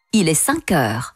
il est 5 heures.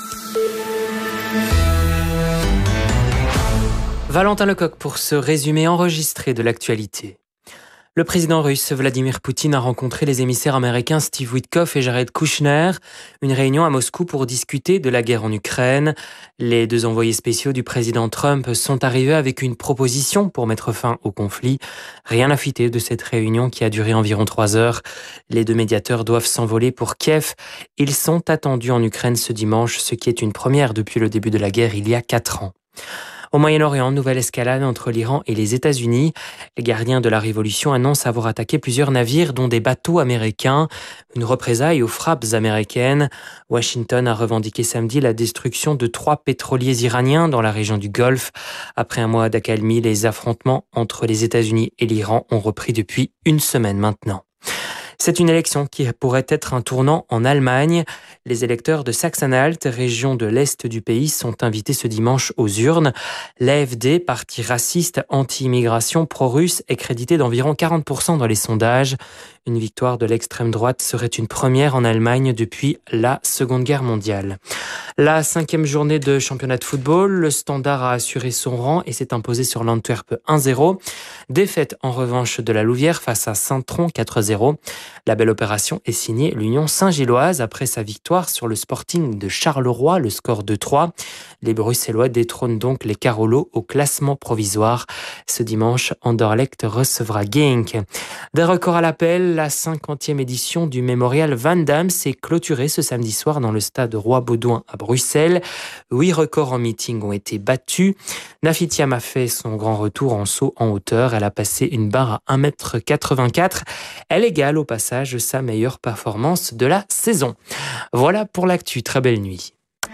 Valentin Lecoq pour ce résumé enregistré de l'actualité. Le président russe Vladimir Poutine a rencontré les émissaires américains Steve Witkoff et Jared Kushner. Une réunion à Moscou pour discuter de la guerre en Ukraine. Les deux envoyés spéciaux du président Trump sont arrivés avec une proposition pour mettre fin au conflit. Rien n'a fuité de cette réunion qui a duré environ 3 heures. Les deux médiateurs doivent s'envoler pour Kiev. Ils sont attendus en Ukraine ce dimanche, ce qui est une première depuis le début de la guerre il y a 4 ans. Au Moyen-Orient, nouvelle escalade entre l'Iran et les États-Unis. Les gardiens de la Révolution annoncent avoir attaqué plusieurs navires, dont des bateaux américains. Une représaille aux frappes américaines. Washington a revendiqué samedi la destruction de 3 pétroliers iraniens dans la région du Golfe. Après un mois d'accalmie, les affrontements entre les États-Unis et l'Iran ont repris depuis une semaine maintenant. C'est une élection qui pourrait être un tournant en Allemagne. Les électeurs de Sachsen-Anhalt, région de l'Est du pays, sont invités ce dimanche aux urnes. L'AfD, parti raciste anti-immigration pro-russe, est crédité d'environ 40% dans les sondages. Une victoire de l'extrême droite serait une première en Allemagne depuis la Seconde Guerre mondiale. La 5e journée de championnat de football, le Standard a assuré son rang et s'est imposé sur l'Antwerp 1-0. Défaite en revanche de la Louvière face à Saint-Tron 4-0. La belle opération est signée l'Union Saint-Gilloise après sa victoire sur le Sporting de Charleroi, le score de 3. Les Bruxellois détrônent donc les Carolos au classement provisoire. Ce dimanche, Anderlecht recevra Genk. Des records à l'appel, la 50e édition du Mémorial Van Damme s'est clôturée ce samedi soir dans le stade Roi-Baudouin à Bruxelles. 8 records en meeting ont été battus. Nafitiam a fait son grand retour en saut en hauteur. Elle a passé une barre à 1,84 m. Elle égale au passage sa meilleure performance de la saison. Voilà pour l'actu. Très belle nuit.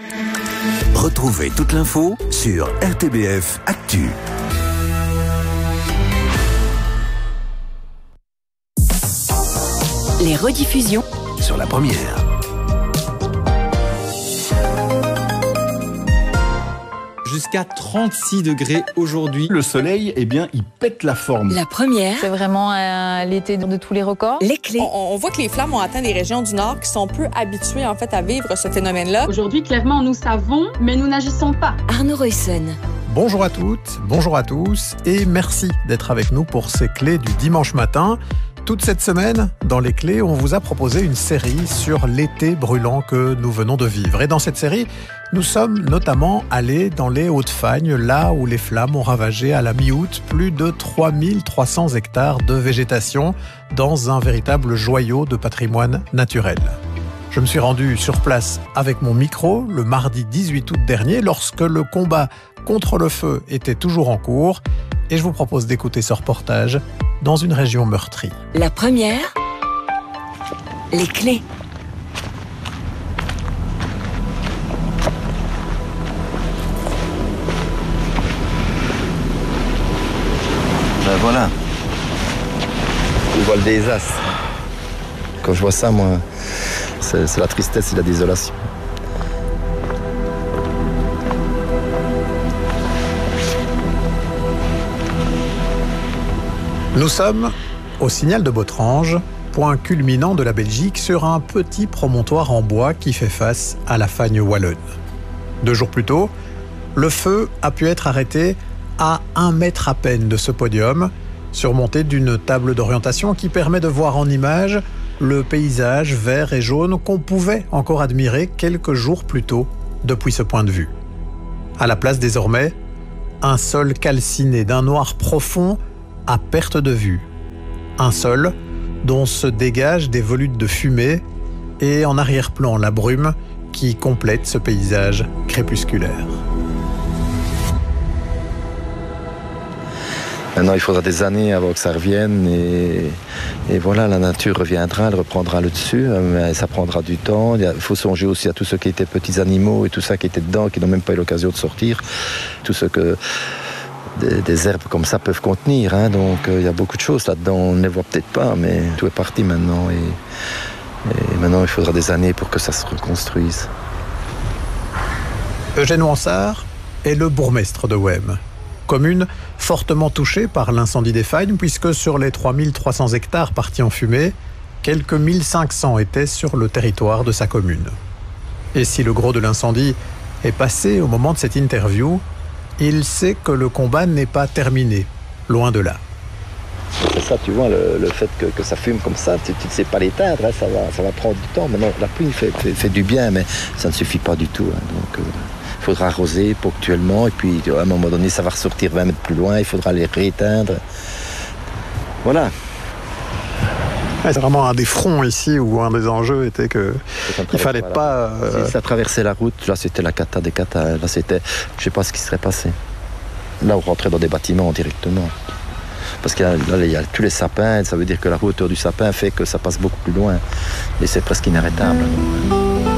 Retrouvez toute l'info sur RTBF Actu. Les rediffusions Sur la première. Jusqu'à 36 degrés aujourd'hui. Le soleil, eh bien, il pète la forme. La première. C'est vraiment l'été de tous les records. Les clés. On voit que les flammes ont atteint les régions du Nord qui sont peu habituées en fait à vivre ce phénomène-là. Aujourd'hui, clairement, nous savons, mais nous n'agissons pas. Arnaud Ruyssen. Bonjour à toutes, bonjour à tous et merci d'être avec nous pour ces clés du dimanche matin. Toute cette semaine, dans les clés, on vous a proposé une série sur l'été brûlant que nous venons de vivre. Et dans cette série, nous sommes notamment allés dans les Hauts-de-Fagne, là où les flammes ont ravagé à la mi-août plus de 3300 hectares de végétation dans un véritable joyau de patrimoine naturel. Je me suis rendu sur place avec mon micro le mardi 18 août dernier lorsque le combat contre le feu était toujours en cours et je vous propose d'écouter ce reportage dans une région meurtrie. La première. Les clés. Ben voilà. Je vois le désastre. Quand je vois ça, moi, c'est la tristesse et la désolation. Nous sommes au Signal de Botrange, point culminant de la Belgique, sur un petit promontoire en bois qui fait face à la Fagne wallonne. 2 jours plus tôt, le feu a pu être arrêté à 1 mètre à peine de ce podium, surmonté d'une table d'orientation qui permet de voir en image le paysage vert et jaune qu'on pouvait encore admirer quelques jours plus tôt depuis ce point de vue. À la place désormais, un sol calciné d'un noir profond à perte de vue. Un sol dont se dégagent des volutes de fumée et en arrière-plan la brume qui complète ce paysage crépusculaire. Maintenant, il faudra des années avant que ça revienne et voilà, la nature reviendra, elle reprendra le dessus, mais ça prendra du temps. Il faut songer aussi à tous ceux qui étaient petits animaux et tout ça qui étaient dedans, qui n'ont même pas eu l'occasion de sortir. Tout ce que des herbes comme ça peuvent contenir, hein. Donc il y a beaucoup de choses là-dedans, on ne les voit peut-être pas, mais tout est parti maintenant et maintenant il faudra des années pour que ça se reconstruise. Eugène Wansart est le bourgmestre de Wem, commune fortement touchée par l'incendie des Fagnes puisque sur les 3300 hectares partis en fumée, quelques 1500 étaient sur le territoire de sa commune. Et si le gros de l'incendie est passé au moment de cette interview, il sait que le combat n'est pas terminé, loin de là. C'est ça, tu vois, le fait que ça fume comme ça, tu ne sais pas l'éteindre, hein, ça va prendre du temps. Maintenant, la pluie fait du bien, mais ça ne suffit pas du tout. Hein, donc, il faudra arroser ponctuellement, et puis à un moment donné, ça va ressortir 20 mètres plus loin, il faudra les rééteindre. Voilà. C'est vraiment un des fronts ici où un des enjeux était qu'il ne fallait pas... Si ça traversait la route, là c'était la cata des catas, là c'était... Je ne sais pas ce qui serait passé. Là on rentrait dans des bâtiments directement. Parce qu'il y a tous les sapins, ça veut dire que la hauteur du sapin fait que ça passe beaucoup plus loin. Et c'est presque inarrêtable.